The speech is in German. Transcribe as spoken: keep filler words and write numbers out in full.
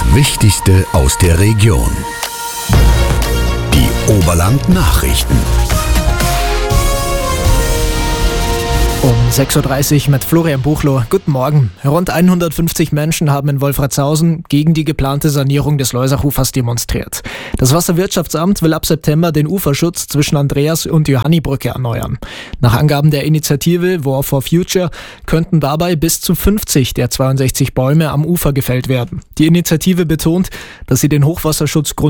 Wichtigste aus der Region. Die Oberland Nachrichten. Um sechs Uhr dreißig mit Florian Buchloh. Guten Morgen. Rund hundertfünfzig Menschen haben in Wolfratshausen gegen die geplante Sanierung des Loisachufers demonstriert. Das Wasserwirtschaftsamt will ab September den Uferschutz zwischen Andreas- und Johannibrücke erneuern. Nach Angaben der Initiative War for Future könnten dabei bis zu fünfzig der zweiundsechzig Bäume am Ufer gefällt werden. Die Initiative betont, dass sie den Hochwasserschutz